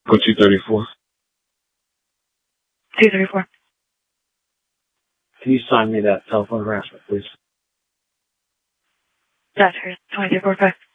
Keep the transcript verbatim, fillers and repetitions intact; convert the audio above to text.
Put two thirty-four. two thirty-four. Can you sign me that telephone harassment, please? That's her. twenty-three forty-five.